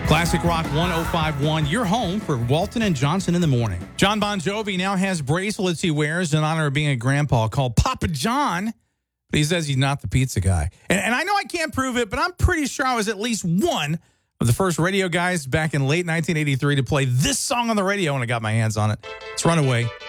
Classic Rock 105.1, your home for Walton and Johnson in the morning. John Bon Jovi now has bracelets he wears in honor of being a grandpa called Papa John, but he says he's not the pizza guy. And I know I can't prove it, but I'm pretty sure I was at least one of the first radio guys back in late 1983 to play this song on the radio when I got my hands on it. It's Runaway.